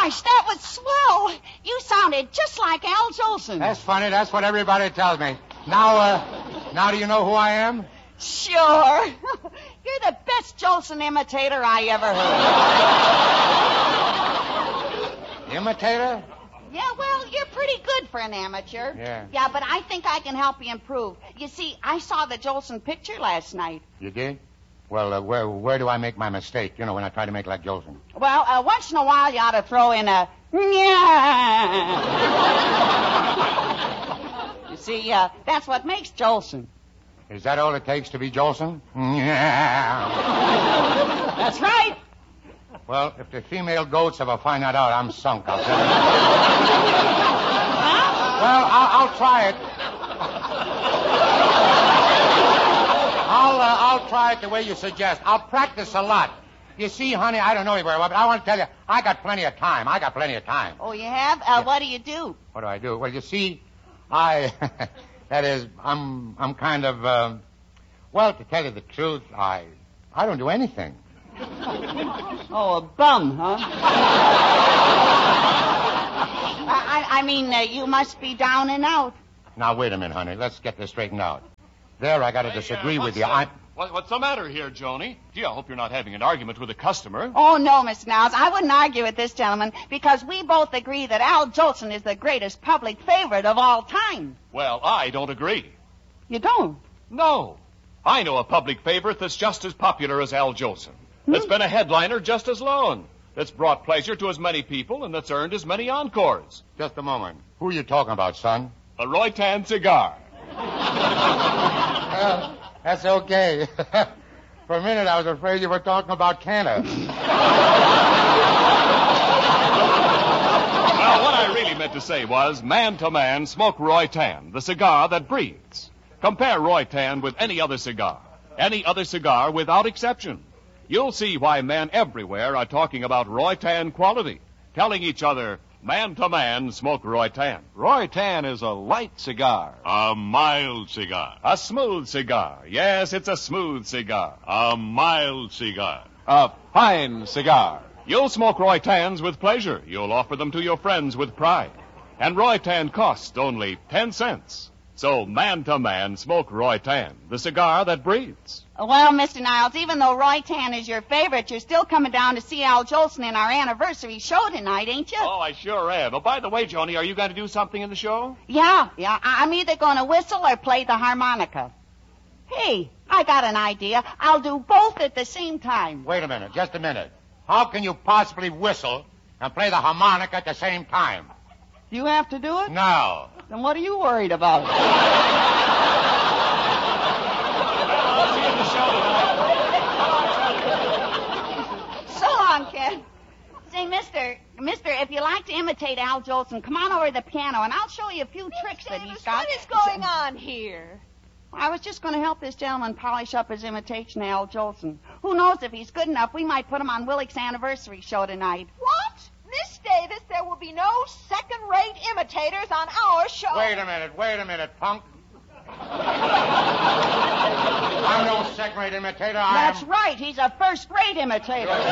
gosh, that was swell. You sounded just like Al Jolson. That's funny. That's what everybody tells me. Now do you know who I am? Sure. You're the best Jolson imitator I ever heard. Imitator? Yeah, well, you're pretty good for an amateur. Yeah. Yeah, but I think I can help you improve. You see, I saw the Jolson picture last night. You did? Well, where do I make my mistake, when I try to make like Jolson? Well, once in a while you ought to throw in a... You see, that's what makes Jolson. Is that all it takes to be Jolson? That's right. Well, if the female goats ever find that out, I'm sunk, I'll tell you. Well, I'll try it. I'll try it the way you suggest. I'll practice a lot. You see, honey, I don't know you very well, but I want to tell you, I got plenty of time. Oh, you have? Yeah. What do you do? What do I do? Well, you see, that is, I'm kind of, well, to tell you the truth, I don't do anything. Oh, a bum, huh? I mean, you must be down and out. Now, wait a minute, honey. Let's get this straightened out. There, I got to disagree with you. What's the matter here, Joni? Gee, I hope you're not having an argument with a customer. Oh, no, Mr. Niles. I wouldn't argue with this gentleman because we both agree that Al Jolson is the greatest public favorite of all time. Well, I don't agree. You don't? No. I know a public favorite that's just as popular as Al Jolson. That's been a headliner just as long. That's brought pleasure to as many people and that's earned as many encores. Just a moment. Who are you talking about, son? A Roy Tan cigar. That's okay. For a minute, I was afraid you were talking about Canada. Well, what I really meant to say was, man to man, smoke Roy Tan, the cigar that breathes. Compare Roy Tan with any other cigar without exception. You'll see why men everywhere are talking about Roy Tan quality, telling each other, man to man, smoke Roy Tan. Roy Tan is a light cigar. A mild cigar. A smooth cigar. Yes, it's a smooth cigar. A mild cigar. A fine cigar. You'll smoke Roy Tans with pleasure. You'll offer them to your friends with pride. And Roy Tan costs only 10 cents. So, man to man, smoke Roy Tan, the cigar that breathes. Well, Mr. Niles, even though Roy Tan is your favorite, you're still coming down to see Al Jolson in our anniversary show tonight, ain't you? Oh, I sure am. Oh, by the way, Joni, are you going to do something in the show? Yeah. I'm either going to whistle or play the harmonica. Hey, I got an idea. I'll do both at the same time. Wait a minute, just a minute. How can you possibly whistle and play the harmonica at the same time? You have to do it? No. Then what are you worried about? I'll see you at the show tonight. So long, kid. Say, mister, if you like to imitate Al Jolson, come on over to the piano, and I'll show you a few tricks that he's got. What is going on here? I was just going to help this gentleman polish up his imitation of Al Jolson. Who knows, if he's good enough, we might put him on Willick's anniversary show tonight. What? Miss Davis, there will be no second-rate imitators on our show. Wait a minute, punk. I'm no second-rate imitator. That's right. He's a first-rate imitator. Well,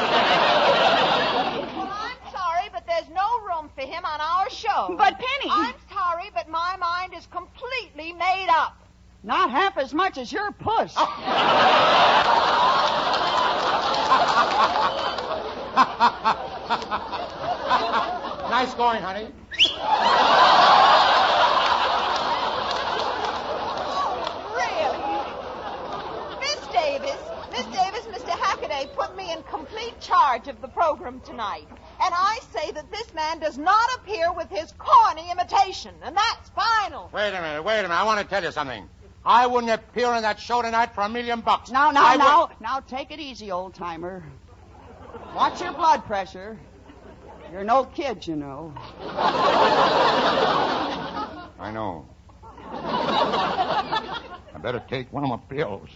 I'm sorry, but there's no room for him on our show. But, Penny... I'm sorry, but my mind is completely made up. Not half as much as your puss. Nice going, honey. Really? Miss Davis, Mr. Hackaday put me in complete charge of the program tonight. And I say that this man does not appear with his corny imitation. And that's final. Wait a minute. I want to tell you something. I wouldn't appear in that show tonight for $1 million. Now, take it easy, old-timer. Watch your blood pressure. You're no kid, you know. I know. I better take one of my pills.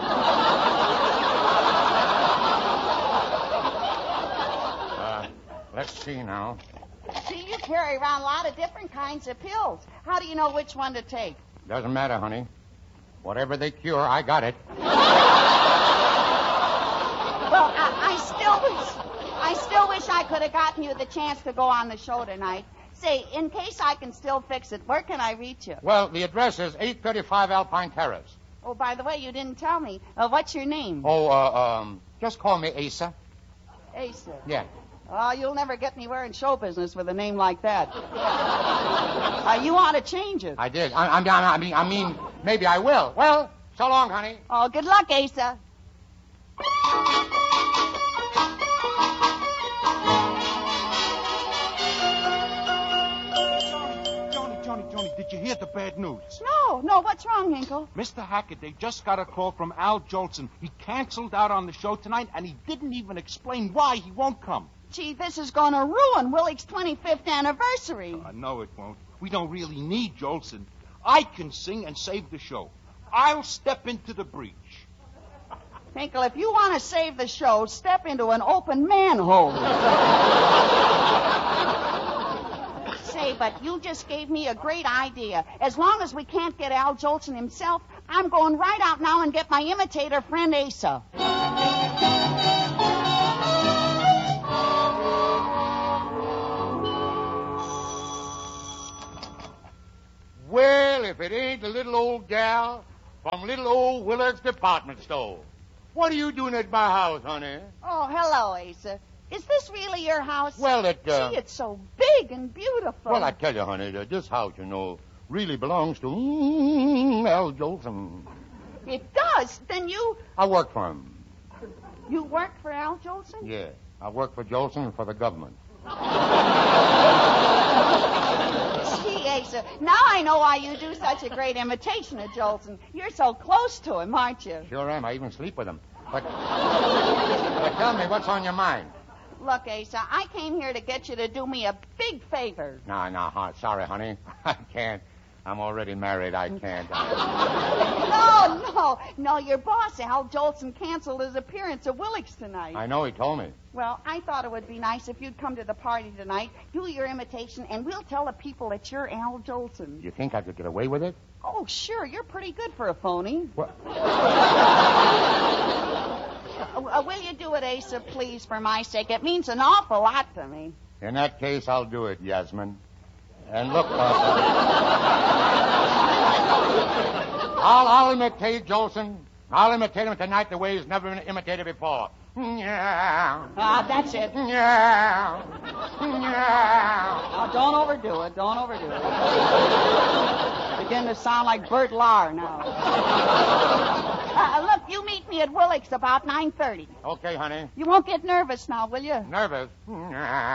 Let's see now. See, you carry around a lot of different kinds of pills. How do you know which one to take? Doesn't matter, honey. Whatever they cure, I got it. Well, I I still wish I could have gotten you the chance to go on the show tonight. Say, in case I can still fix it, where can I reach you? Well, the address is 835 Alpine Terrace. Oh, by the way, you didn't tell me. What's your name? Just call me Asa. Asa. Yeah. Oh, you'll never get anywhere in show business with a name like that. You ought to change it. I did. I mean, maybe I will. Well, so long, honey. Oh, good luck, Asa. Johnny, did you hear the bad news? No, what's wrong, Hinkle? Mr. Hackaday just got a call from Al Jolson. He canceled out on the show tonight, and he didn't even explain why he won't come. Gee, this is going to ruin Willick's 25th anniversary. No, it won't. We don't really need Jolson. I can sing and save the show. I'll step into the breach. Hinkle, if you want to save the show, step into an open manhole. Say, but you just gave me a great idea. As long as we can't get Al Jolson himself, I'm going right out now and get my imitator friend Asa. Well, if it ain't the little old gal from little old Willard's department store. What are you doing at my house, honey? Oh, hello, Asa. Is this really your house? Well, Gee, it's so big and beautiful. Well, I tell you, honey, this house, really belongs to Al Jolson. It does? Then you... I work for him. You work for Al Jolson? Yeah, I work for Jolson and for the government. Gee, Asa, now I know why you do such a great imitation of Jolson. You're so close to him, aren't you? Sure am. I even sleep with him. But tell me, what's on your mind? Look, Asa, I came here to get you to do me a big favor. No, sorry, honey. I can't. I'm already married. I can't. No, your boss, Al Jolson, canceled his appearance at Willick's tonight. I know, he told me. Well, I thought it would be nice if you'd come to the party tonight, do your imitation, and we'll tell the people that you're Al Jolson. You think I could get away with it? Oh, sure. You're pretty good for a phony. What? Will you do it, Asa, please, for my sake? It means an awful lot to me. In that case, I'll do it, Yasmin. And look, I'll imitate Jolson. I'll imitate him tonight the way he's never been imitated before. Yeah. That's it. Yeah. Now, don't overdo it. Begin to sound like Bert Lahr now. Look, you meet me at Willick's about 9:30. Okay, honey. You won't get nervous now, will you? Nervous?